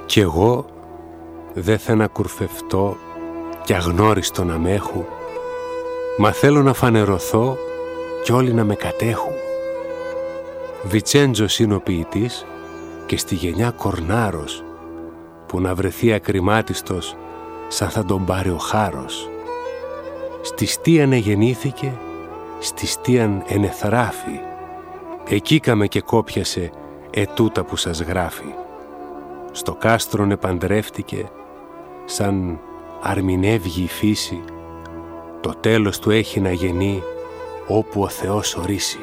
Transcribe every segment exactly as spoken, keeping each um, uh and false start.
Κι εγώ δε θα να κουρφευτώ κι αγνώριστο να μ' έχου, μα θέλω να φανερωθώ κι όλοι να με κατέχουν. Βιτσέντζος είναι ο ποιητής και στη γενιά Κορνάρος, που να βρεθεί ακριμάτιστος σαν θα τον πάρει ο χάρος. Στη στίαν εγεννήθηκε, στη στίαν ενεθράφη, εκεί καμε και κόπιασε ετούτα που σας γράφει. Στο κάστρον επαντρεύτηκε, σαν αρμινεύγει η φύση, το τέλος του έχει να γεννεί όπου ο Θεός ορίσει.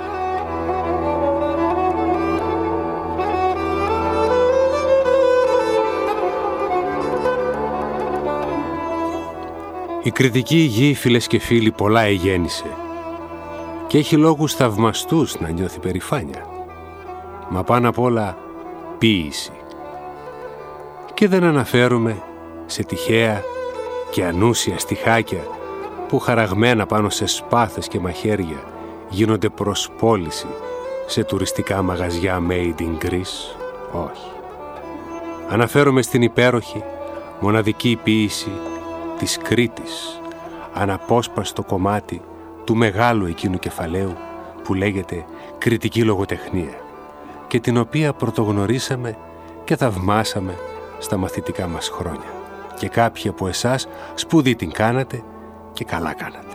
Η κριτική γη, φίλες και φίλοι, πολλά εγέννησε και έχει λόγους θαυμαστούς να νιώθει περηφάνεια, μα πάνω απ' όλα ποίηση. Και δεν αναφέρομαι σε τυχαία και ανούσια στιχάκια που χαραγμένα πάνω σε σπάθες και μαχαίρια γίνονται προς πώληση σε τουριστικά μαγαζιά made in Greece. Όχι. Αναφέρομαι στην υπέροχη, μοναδική ποίηση της Κρήτης, αναπόσπαστο κομμάτι του μεγάλου εκείνου κεφαλαίου που λέγεται κριτική λογοτεχνία και την οποία πρωτογνωρίσαμε και θαυμάσαμε στα μαθητικά μας χρόνια. Και κάποιοι από εσάς σπουδή την κάνατε και καλά κάνατε.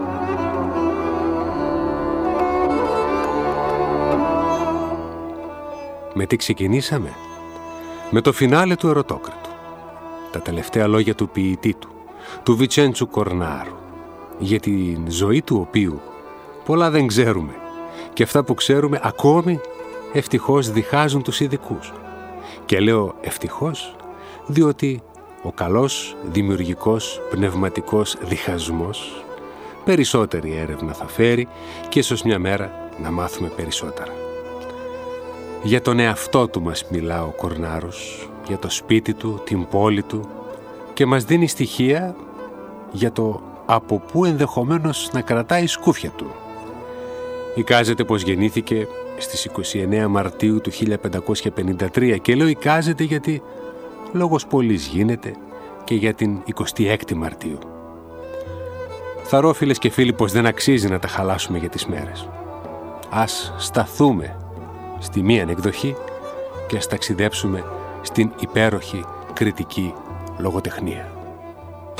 Με τι ξεκινήσαμε? Με το φινάλε του Ερωτόκριτου. Τα τελευταία λόγια του ποιητή του, του Βιτσέντσου Κορνάρου, για την ζωή του οποίου πολλά δεν ξέρουμε και αυτά που ξέρουμε ακόμη ευτυχώς διχάζουν τους ειδικούς. Και λέω ευτυχώς διότι ο καλός δημιουργικός πνευματικός διχασμός περισσότερη έρευνα θα φέρει και ίσως μια μέρα να μάθουμε περισσότερα. Για τον εαυτό του μας μιλά ο Κορνάρος, για το σπίτι του, την πόλη του και μας δίνει στοιχεία για το από πού ενδεχομένως να κρατάει σκούφια του. Εικάζεται πως γεννήθηκε στις είκοσι εννέα Μαρτίου του χίλια πεντακόσια πενήντα τρία και λέω εικάζεται γιατί λόγος πολλής γίνεται και για την εικοστή έκτη Μαρτίου. Θαρώ, φίλες και φίλοι, πως δεν αξίζει να τα χαλάσουμε για τις μέρες. Ας σταθούμε στη μία εκδοχή και ας ταξιδέψουμε στην υπέροχη κριτική λογοτεχνία.